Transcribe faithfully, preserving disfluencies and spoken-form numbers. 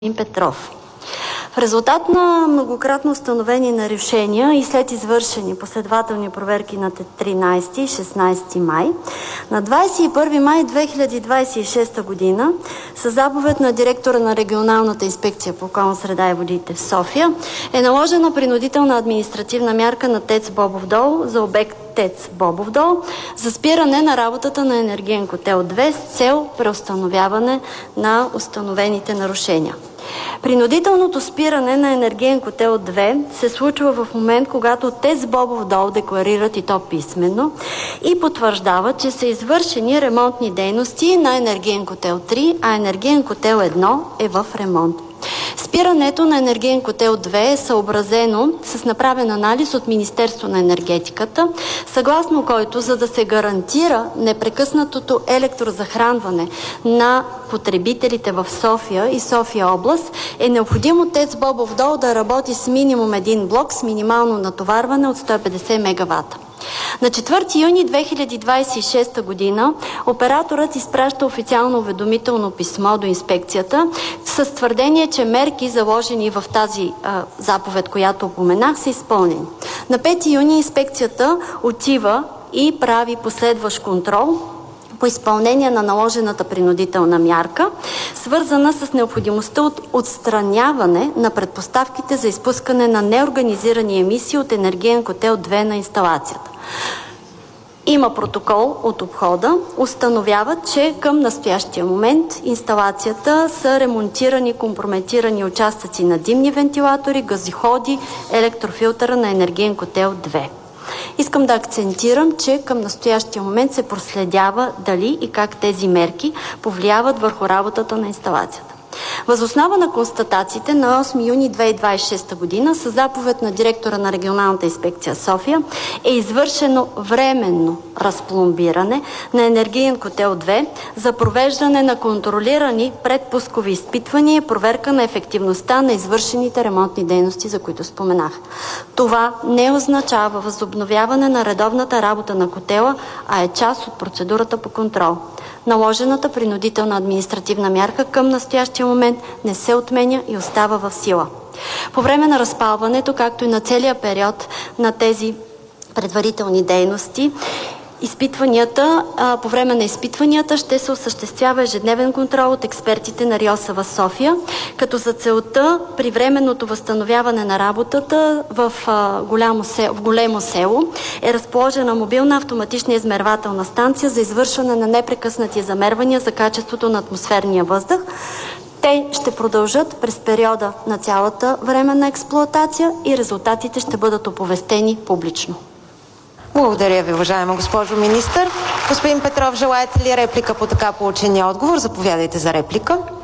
Петров. В резултат на многократно установени нарушения и след извършени последователни проверки на тринайсети и шестнайсети май, на двайсет и първи май две хиляди двайсет и шеста година със заповед на директора на Регионалната инспекция по околна среда и водите в София е наложена принудителна административна мярка на ТЕЦ Бобов дол за обект ТЕЦ Бобов дол за спиране на работата на енергиен котел две с цел преустановяване на установените нарушения. Принудителното спиране на енергиен котел две се случва в момент, когато ТЕЦ Бобов дол декларират, и то писменно, и потвърждават, че са извършени ремонтни дейности на енергиен котел три, а енергиен котел едно е в ремонт. Спирането на енергиен котел две е съобразено с направен анализ от Министерство на енергетиката, съгласно който, за да се гарантира непрекъснатото електрозахранване на потребителите в София и София област, е необходимо ТЕЦ Бобов дол да работи с минимум един блок с минимално натоварване от сто и петдесет мегавата. На четвърти юни две хиляди двайсет и шеста година операторът изпраща официално уведомително писмо до инспекцията с твърдение, че мерки, заложени в тази а, заповед, която упоменах, са изпълнени. На пети юни инспекцията отива и прави последващ контрол по изпълнение на наложената принудителна мярка, свързана с необходимостта от отстраняване на предпоставките за изпускане на неорганизирани емисии от енергиен котел две на инсталацията. Има протокол от обхода, установяват, че към настоящия момент инсталацията са ремонтирани компрометирани участъци на димни вентилатори, газоходи, електрофилтъра на енергиен котел две. Искам да акцентирам, че към настоящия момент се проследява дали и как тези мерки повлияват върху работата на инсталацията. Въз основа на констатациите на осми юни две хиляди двайсет и шеста година със заповед на директора на Регионалната инспекция София е извършено временно разпломбиране на енергиен котел две за провеждане на контролирани предпускови изпитвания и проверка на ефективността на извършените ремонтни дейности, за които споменах. Това не означава възобновяване на редовната работа на котела, а е част от процедурата по контрол. Наложената принудителна административна мярка към настоящия момент не се отменя и остава в сила. По време на разпалването, както и на целия период на тези предварителни дейности, Изпитванията, а, по време на изпитванията ще се осъществява ежедневен контрол от експертите на РИОСВ София, като за целта при временното възстановяване на работата в, а, голямо село, в големо село е разположена мобилна автоматична измервателна станция за извършване на непрекъснати замервания за качеството на атмосферния въздух. Те ще продължат през периода на цялата временна експлоатация и резултатите ще бъдат оповестени публично. Благодаря ви, уважаема госпожо министър. Господин Петров, желаете ли реплика по така получения отговор? Заповядайте за реплика.